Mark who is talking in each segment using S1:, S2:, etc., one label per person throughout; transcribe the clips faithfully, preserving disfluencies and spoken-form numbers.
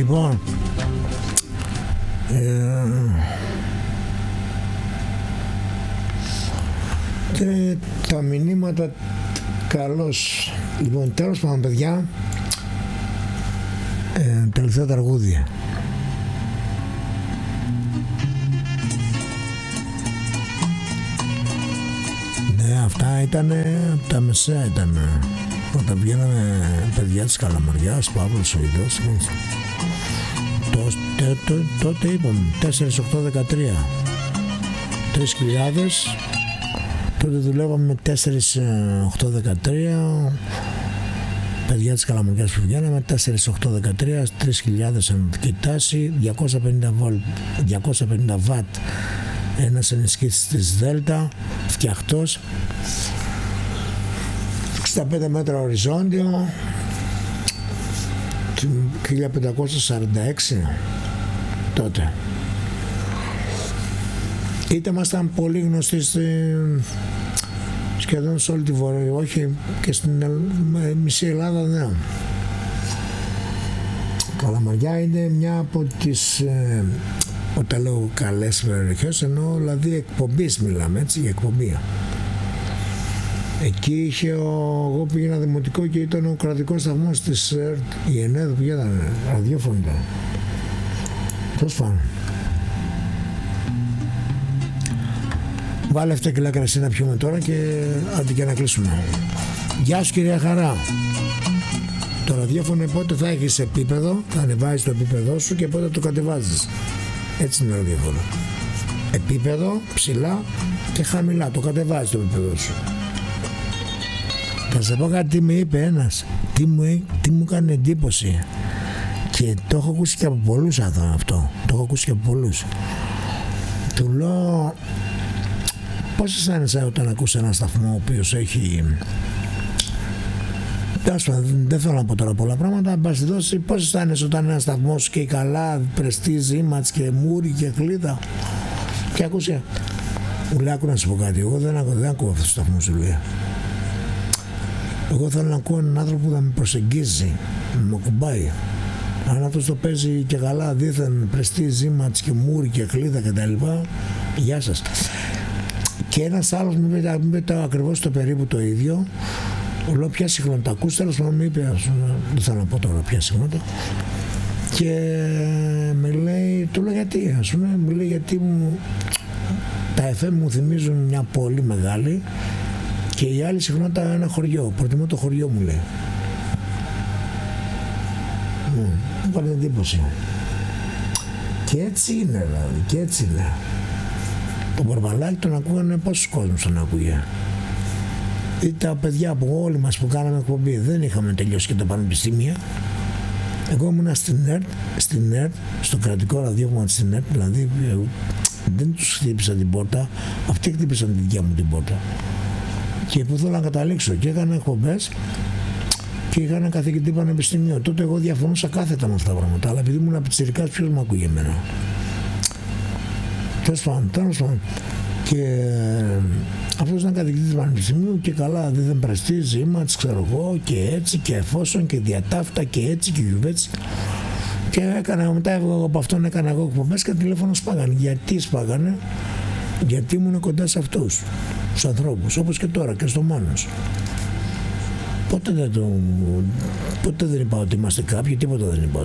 S1: Λοιπόν, ε, και τα μηνύματα καλώς. Λοιπόν, τέλος πάντων, παιδιά, ε, τελευταία τραγούδια. Ναι, αυτά ήταν τα μεσαία, ήταν όταν βγαίναμε παιδιά της Καλαμαριάς, Παύλος ο Ιδός. Τότε είπαμε τέσσερα οκτώ δεκατρία, τρεις χιλιάδες. Τότε δουλεύαμε με τέσσερα οκτώ δεκατρία, παιδιά της Καλαμαριάς που βγαίναμε, τέσσερα οκτώ δεκατρία, τρεις χιλιάδες ανωτική τάση, διακόσια πενήντα βολτ, διακόσια πενήντα βατ, ένας ενισχύτης της Δέλτα, φτιαχτός, εξήντα πέντε μέτρα οριζόντιο, χίλια πεντακόσια σαράντα έξι τότε. Είτε ήμασταν πολύ γνωστοί στη, σχεδόν σε όλη τη Βορεια, όχι και στην μισή Ελλάδα, ναι. Καλαμαριά είναι μια από τις, ε, όταν λέω καλές περιοχές, εννοώ δηλαδή εκπομπής μιλάμε, έτσι, για εκπομπή. Εκεί είχε, ο, εγώ πήγαινα δημοτικό και ήταν ο κρατικός σταθμός της η ΕΝΕΔ που ήταν ραδιόφωνο ήταν. Τέλος πάντων. Βάλε αυτά κιλά κρασί να πιούμε τώρα και άντε και να κλείσουμε. Γεια σου κυρία Χαρά. Το ραδιόφωνο πότε θα έχεις επίπεδο, θα ανεβάζεις το επίπεδό σου και πότε το κατεβάζεις. Έτσι είναι το ραδιόφωνο. Επίπεδο, ψηλά και χαμηλά, το κατεβάζεις το επίπεδο σου. Θα σε πω κάτι, τι με είπε ένας, τι μου, τι μου έκανε εντύπωση και το έχω ακούσει και από πολλούς αυτό, το έχω ακούσει και από πολλούς. Του λέω, πώς αισθάνεσαι όταν ακούς ένα σταθμό ο οποίος έχει, δεν θέλω να πω τώρα πολλά πράγματα, μπας δώσει, πώς αισθάνεσαι όταν ένα σταθμός και καλά, πρεστίζ, ίματς και μούρι και κλίδα και ακούσε, μου λέει, άκου να σου πω κάτι, εγώ δεν, δεν ακούω αυτό το σταθμό σου λέει. Εγώ θέλω να ακούω έναν άνθρωπο που θα με προσεγγίζει, να με ακουμπάει. Αν αυτός το παίζει και καλά, δίθεν πρεστίζ, ίματς και μούρι και κλίδα και τα λοιπά, γεια σας. Και ένας άλλος μου είπε, μου είπε ακριβώς το περίπου το ίδιο. Λέω ποια συχνότητα ακούς, τέλος πάντων μου είπε, δεν θέλω να πω τώρα ποια συχνότητα. Και με λέει, του λέω γιατί, ας πούμε, μου λέει γιατί μου, τα εφ εμ μου θυμίζουν μια πόλη μεγάλη και η άλλη συχνότητα ένα χωριό, προτιμώ το χωριό μου λέει. Μου έκανε εντύπωση. Και έτσι είναι δηλαδή, και έτσι είναι. Το Μπορμπαλάκι τον ακούγανε πόσους κόσμους τον ακούγε. Ή τα παιδιά που όλοι μας που κάναμε εκπομπή δεν είχαμε τελειώσει και τα πανεπιστήμια. Εγώ ήμουνα στην ΕΡΤ, στην ΕΡΤ, στο κρατικό ραδιόφωνο στην ΕΡΤ, δηλαδή δεν τους χτύπησα την πόρτα, αυτοί χτύπησαν τη δικιά μου την πόρτα. Και που θέλω να καταλήξω και έκανα εκπομπές και είχα ένα καθηγητή πανεπιστημίου. Τότε εγώ διαφωνούσα κάθετα με αυτά τα πράγματα, αλλά επειδή ήμουν πιτσιρικάς ποιος μου ακούγε εμένα. Τέλος πάντων, τέλος πάντων. Και αυτός ήταν καθηγητής του πανεπιστημίου και καλά δεν πρεστίζει, ήμας, ξέρω εγώ, και έτσι και εφόσον και διατάφτα και έτσι και γιουβέτσι. Και έκανα, μετά εγώ από αυτόν έκανα εγώ εκπομπές και τηλέφωνο σπάγανε. Γιατί σπάγανε? Γιατί ήμουν κοντά σε αυτούς, στους ανθρώπους, όπως και τώρα και στο Μάνος. Ποτέ δεν, το, ποτέ δεν είπα ότι είμαστε κάποιοι, τίποτα δεν είπα.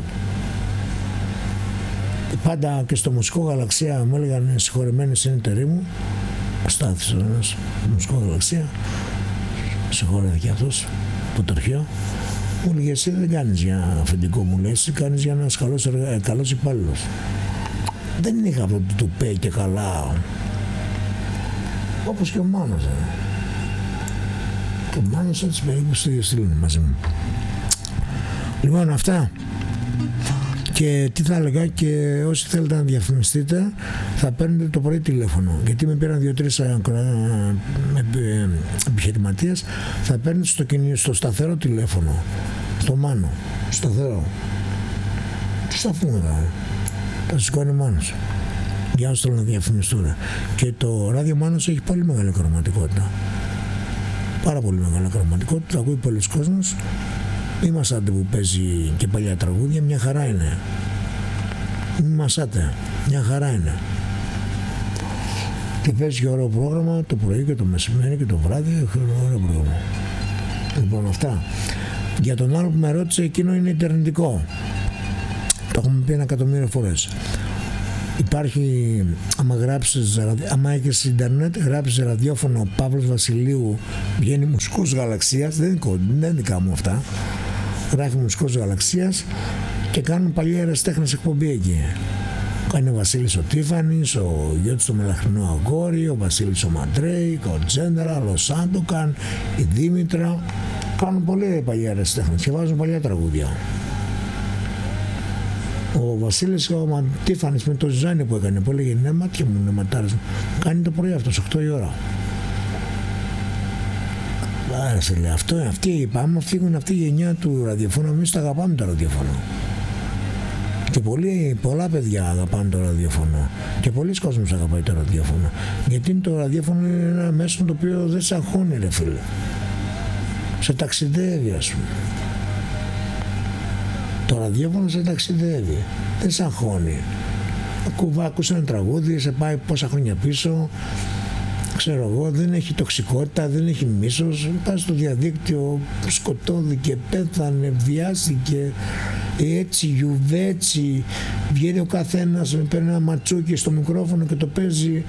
S1: Πάντα και στο Μουσικό Γαλαξία μου έλεγαν συγχωρεμένοι συνεταιροί μου, στάθησε ένας Μουσικό Γαλαξία, συγχωρέθηκε και αυτός, το τροχείο, μου έλεγε εσύ δεν κάνεις για αφεντικό μου, λέει, εσύ κάνεις για ένας καλός, εργα... καλός υπάλληλος. Δεν είχα αυτό το τουπέ και καλά, όπως και ο Μάνος. Ε. Και ο Μάνος έτσι περίπου στο ίδιο στυλ είναι μαζί μου. Λοιπόν, αυτά. Και τι θα έλεγα, και όσοι θέλετε να διαφημιστείτε θα παίρνετε το πρωί τηλέφωνο, γιατί με πήραν δύο-τρεις επιχειρηματίες, θα παίρνετε στο, στο σταθερό τηλέφωνο, στο Μάνο, σταθερό, του σταθμού δηλαδή, θα σηκώνει Μάνος για όσοι θέλουν να διαφημιστούν. Και το ράδιο Μάνος έχει πολύ μεγάλη κρωματικότητα, πάρα πολύ μεγάλη κρωματικότητα, το ακούει πολλοί κόσμος. Είμαστε άντε που παίζει και παλιά τραγούδια, μια χαρά είναι. Μην μασάτε, μια χαρά είναι. Και παίζει και ωραίο πρόγραμμα το πρωί και το μεσημέρι και το βράδυ, ωραίο πρόγραμμα. Λοιπόν, αυτά. Για τον άλλο που με ρώτησε, εκείνο είναι ιντερνετικό. Το έχουμε πει ένα εκατομμύριο φορές. Υπάρχει, άμα γράψεις, άμα έχεις ίντερνετ, γράψεις ραδιόφωνο Παύλος Βασιλείου, βγαίνει Μουσικός Γαλαξίας, δεν είναι δικά μου αυτά. Γράφει Μουσικός Γαλαξίας και κάνουν παλιές αεραστέχνες εκπομπή εκεί. Κάνει ο Βασίλης ο Τίφανης, ο Γιώτης το Μελαχρινό Αγόρι, ο Βασίλης ο Μαντρέικ, ο Τζέντεραλ, ο Σάντοκαν, η Δήμητρα. Κάνουν πολύ παλιές αεραστέχνες και βάζουν παλιά τραγούδια. Ο Βασίλης ο Τίφανης με το Ζάνι που έκανε, που έλεγε ναι μάτια μου, ναι ματάρες μου, κάνει το πρωί αυτός, οκτώ η ώρα. Άρα φίλε, αυτό, αυτοί είπα, άμα φύγουν αυτή η γενιά του ραδιοφώνου, εμείς τα αγαπάμε το ραδιοφώνο. Και πολλοί, πολλά παιδιά αγαπάνε το ραδιόφωνο και πολλοί κόσμος αγαπάει το ραδιόφωνο, γιατί το ραδιόφωνο είναι ένα μέσο το οποίο δεν σε αγχώνει ρε φίλε, σε ταξιδεύει ας πούμε. Το ραδιόφωνο σε ταξιδεύει, δεν σε αγχώνει. Ακουβά, ακούς ένα τραγούδι, σε πάει πόσα χρόνια πίσω, ξέρω εγώ, δεν έχει τοξικότητα, δεν έχει μίσος, πας στο διαδίκτυο, σκοτώθηκε, πέθανε, βιάστηκε, έτσι, γιουβέτσι, βγαίνει ο καθένας, παίρνει ένα ματσούκι στο μικρόφωνο και το παίζει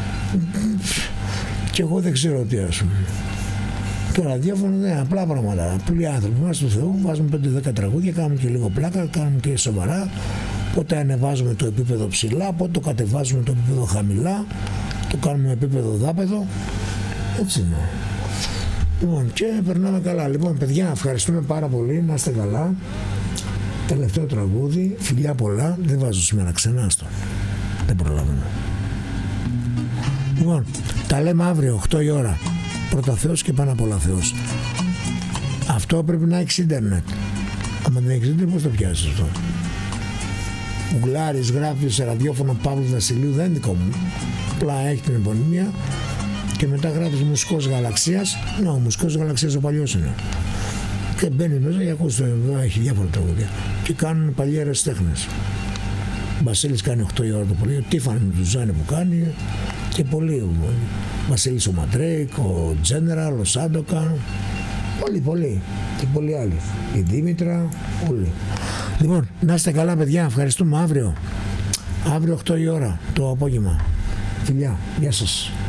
S1: και εγώ δεν ξέρω τι ας πούμε. Το ραδιόφωνο είναι απλά πράγματα, απλοί άνθρωποι μας του Θεού, βάζουμε πέντε δέκα τραγούδια, κάνουμε και λίγο πλάκα, κάνουμε και σοβαρά, πότε ανεβάζουμε το επίπεδο ψηλά, πότε το κατεβάζουμε το επίπεδο χαμηλά, το κάνουμε επίπεδο δάπεδο, έτσι είναι. Λοιπόν, και περνάμε καλά. Λοιπόν, παιδιά, ευχαριστούμε πάρα πολύ, να είστε καλά. Τελευταίο τραγούδι, φιλιά πολλά, δεν βάζω σήμερα ξένα, άστο. Δεν προλαβαίνω. Λοιπόν, τα λέμε αύριο, οκτώ η ώρα. Πρώτα Θεός και πάνω απ' όλα Θεός. Αυτό πρέπει να έχεις ίντερνετ. Αν δεν έχεις ίντερνετ, πώς το πιάσεις αυτό? Γουγκλάρεις, γράφεις ραδιόφωνο Παύλος Βασιλείου, δεν είναι δικό μου. Απλά έχει την επωνυμία και μετά γράφεις Μουσικός Γαλαξίας. Ναι, ο Μουσικός Γαλαξίας ο παλιός είναι. Και μπαίνει μέσα και ακούς, έχει διάφορα τραγούδια. Και κάνουν παλιές αεραστέχνες. Ο Βασίλης κάνει οκτώ η ώρα το πρωί, ο Τίφανη με το Ζάνι που κάνει και πολλοί. Ο Βασίλης ο Μαντρέικ, ο Τζέντεραλ, ο Σάντοκαν. Πολλοί, πολλοί. Και πολλοί άλλοι. Η Δήμητρα, όλοι. Λοιπόν, να είστε καλά παιδιά, ευχαριστούμε αύριο. Αύριο οκτώ η ώρα το απόγευμα. Φιλιά, γεια σας.